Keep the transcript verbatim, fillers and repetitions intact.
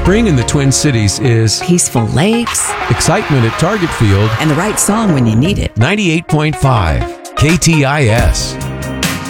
Spring in the Twin Cities is peaceful lakes, excitement at Target Field, and the right song when you need it. ninety-eight point five K T I S.